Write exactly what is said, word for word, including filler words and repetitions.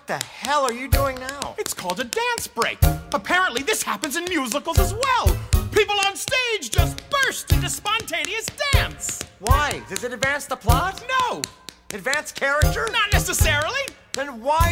What the hell are you doing now? It's called a dance break. Apparently this happens in musicals as well. People on stage just burst into spontaneous dance. Why? Does it advance the plot? No, Advance character? not necessarily. Then why